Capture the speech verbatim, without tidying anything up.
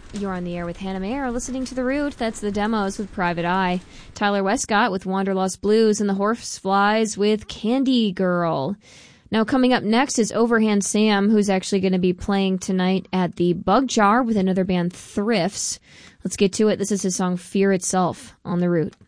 You're on the air with Hannah Mayer, listening to The Root. That's the demos with Private Eye. Tyler Westcott with Wanderlust Blues, and the Horseflies with Candy Girl. Now, coming up next is Overhand Sam, who's actually going to be playing tonight at the Bug Jar with another band, Thrifts. Let's get to it. This is his song Fear Itself on The Root.